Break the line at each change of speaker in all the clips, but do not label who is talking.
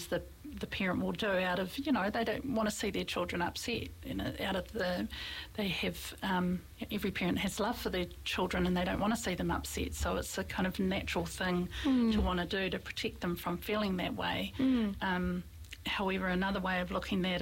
things the parent will do out of, they don't want to see their children upset. They have, every parent has love for their children and they don't want to see them upset. So it's a kind of natural thing to want to do to protect them from feeling that way. However, another way of looking at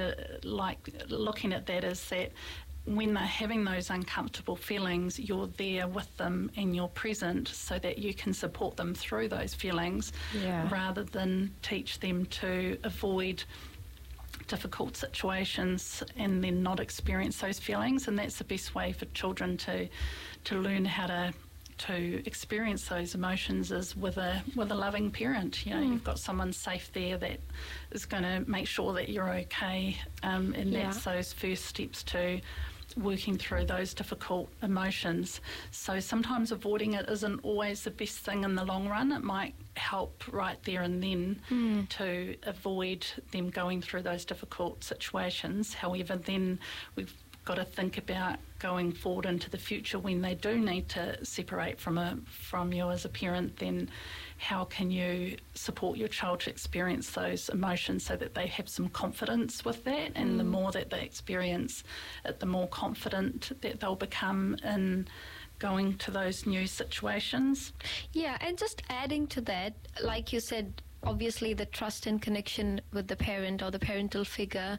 that is that when they're having those uncomfortable feelings, you're there with them and you're present so that you can support them through those feelings rather than teach them to avoid difficult situations and then not experience those feelings. And that's the best way for children to learn how to experience those emotions is with a loving parent. You've got someone safe there that is going to make sure that you're okay, and that's those first steps to working through those difficult emotions. So sometimes avoiding it isn't always the best thing in the long run. It might help right there and then to avoid them going through those difficult situations. However, then we've got to think about going forward into the future when they do need to separate from you as a parent. Then how can you support your child to experience those emotions so that they have some confidence with that, and the more that they experience it, the more confident that they'll become in going to those new situations.
Yeah, and just adding to that, like you said, obviously the trust and connection with the parent or the parental figure,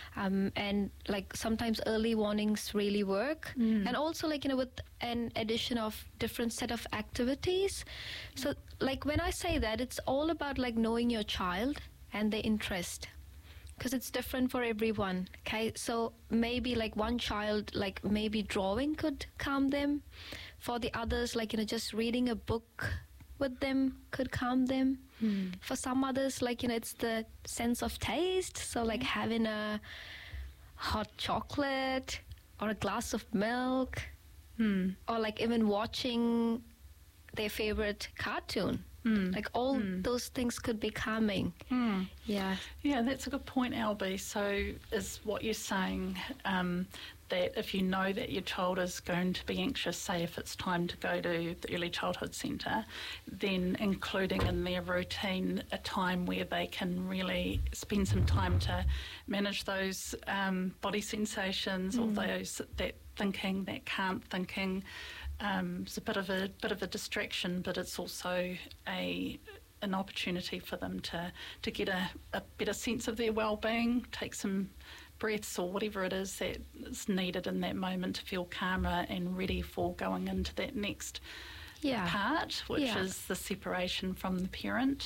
and like sometimes early warnings really work, and also with an addition of different set of activities. So like when I say that, it's all about like knowing your child and their interest, because it's different for everyone. Okay, so maybe like one child, like maybe drawing could calm them. For the others, like just reading a book with them could calm them. For some others, like it's the sense of taste, so like having a hot chocolate or a glass of milk, or like even watching their favorite cartoon. Like all those things could be calming. Yeah,
that's a good point, Albie. So is what you're saying, that if you know that your child is going to be anxious, say if it's time to go to the early childhood centre, then including in their routine a time where they can really spend some time to manage those body sensations, or that thinking, that can't thinking. It's a bit of a distraction, but it's also an opportunity for them to get a better sense of their well-being, take some breaths or whatever it is that is needed in that moment to feel calmer and ready for going into that next part, which is the separation from the parent.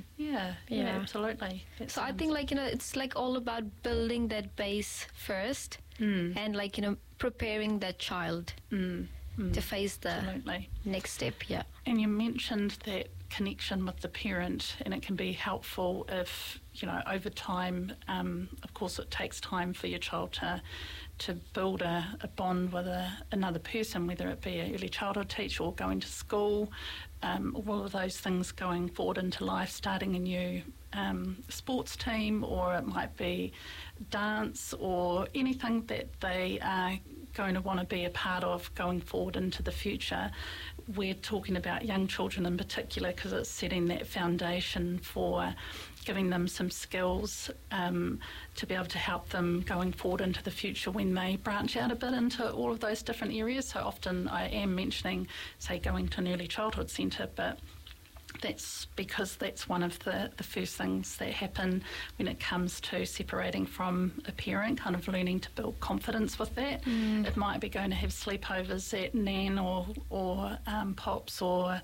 Absolutely.
So I think it's like all about building that base first, and preparing that child to face the next step.
And you mentioned that connection with the parent, and it can be helpful if over time, of course it takes time for your child to build a bond with another person, whether it be an early childhood teacher or going to school, all of those things going forward into life, starting a new sports team, or it might be dance or anything that they are going to want to be a part of going forward into the future. We're talking about young children in particular because it's setting that foundation for giving them some skills to be able to help them going forward into the future when they branch out a bit into all of those different areas. So often I am mentioning, say, going to an early childhood centre, but that's because that's one of the first things that happen when it comes to separating from a parent, kind of learning to build confidence with that. It might be going to have sleepovers at Nan or Pops or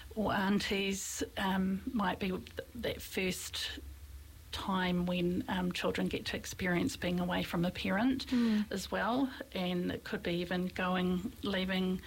aunties, might be that first time when children get to experience being away from a parent as well. And it could be even leaving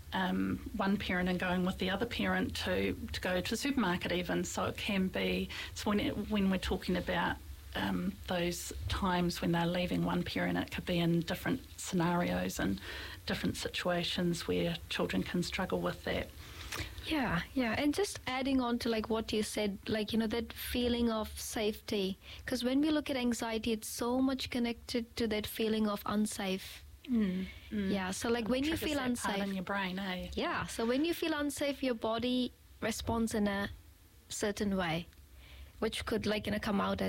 one parent and going with the other parent to go to the supermarket even. So it can be, so when we're talking about those times when they're leaving one parent, it could be in different scenarios and different situations where children can struggle with that.
Yeah, and just adding on to what you said, that feeling of safety, because when we look at anxiety, it's so much connected to that feeling of unsafe. Yeah, so when you feel unsafe,
part in your brain, eh?
Yeah, so when you feel unsafe, your body responds in a certain way, which could come out